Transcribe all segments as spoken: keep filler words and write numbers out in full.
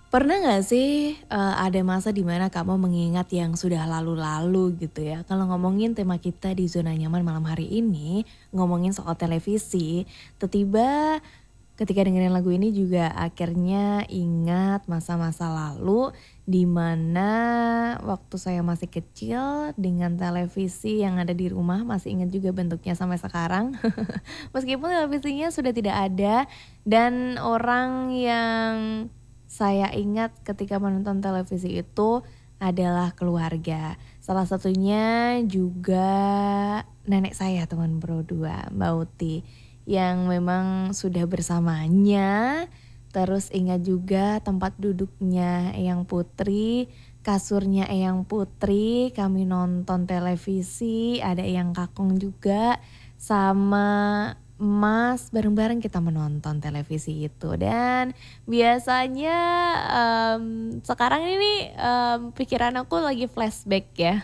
Pernah nggak sih, eee, ada masa di mana kamu mengingat yang sudah lalu-lalu gitu ya? Kalau ngomongin tema kita di zona nyaman malam hari ini, ngomongin soal televisi, tiba-tiba ketika dengerin lagu ini juga akhirnya ingat masa-masa lalu di mana waktu saya masih kecil dengan televisi yang ada di rumah, masih ingat juga bentuknya sampai sekarang. Meskipun televisinya sudah tidak ada dan orang yang saya ingat ketika menonton televisi itu adalah keluarga. Salah satunya juga nenek saya teman berdua, Mbak Uti, yang memang sudah bersamanya. Terus ingat juga tempat duduknya Eyang Putri, kasurnya Eyang Putri, kami nonton televisi, ada Eyang Kakung juga, sama Mas, bareng-bareng kita menonton televisi itu. Dan biasanya, mmm, sekarang ini, mmm, pikiran aku lagi flashback ya.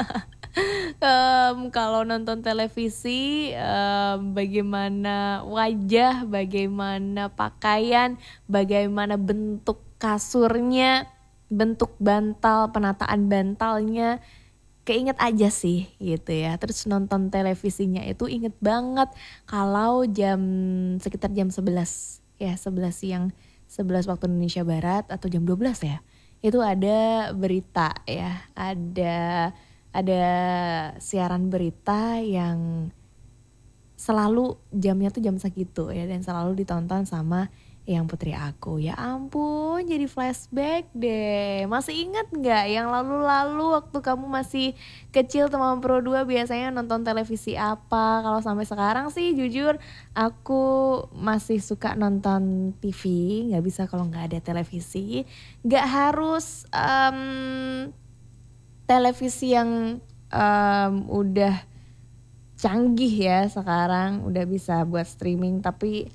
Mmm, kalau nonton televisi, mmm, bagaimana wajah, bagaimana pakaian, bagaimana bentuk kasurnya, bentuk bantal, penataan bantalnya, keinget aja sih gitu ya. Terus nonton televisinya itu inget banget kalau jam sekitar jam sebelas ya, sebelas siang, sebelas waktu Indonesia Barat atau jam dua belas ya, itu ada berita ya, ada ada siaran berita yang selalu jamnya tuh jam segitu ya dan selalu ditonton sama Eyang Putri aku. Ya ampun, jadi flashback deh. Masih ingat nggak yang lalu-lalu waktu kamu masih kecil teman Pro dua biasanya nonton televisi apa? Kalau sampai sekarang sih jujur aku masih suka nonton T V, nggak bisa kalau nggak ada televisi. Nggak harus um, televisi yang um, udah canggih ya sekarang, udah bisa buat streaming, tapi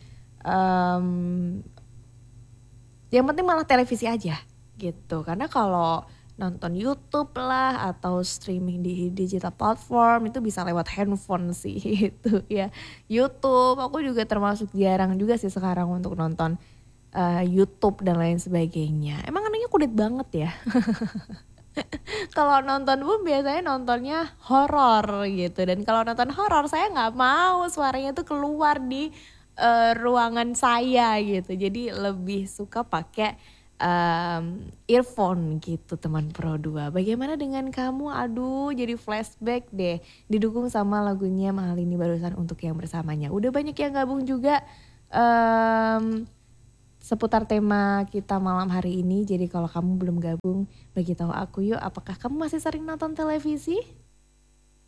um, yang penting malah televisi aja gitu. Karena kalau nonton YouTube lah atau streaming di digital platform itu bisa lewat handphone sih itu ya. YouTube aku juga termasuk jarang juga sih sekarang untuk nonton uh, YouTube dan lain sebagainya. Emang anaknya kudet banget ya. Kalau nonton pun biasanya nontonnya horor gitu, dan kalau nonton horor saya nggak mau suaranya tuh keluar di uh, ruangan saya gitu, jadi lebih suka pakai um, earphone gitu teman Pro dua. Bagaimana dengan kamu? Aduh jadi flashback deh, didukung sama lagunya Mahalini barusan Untuk Yang Bersamanya. Udah banyak yang gabung juga um, seputar tema kita malam hari ini. Jadi kalau kamu belum gabung, bagi tahu aku yuk, apakah kamu masih sering nonton televisi?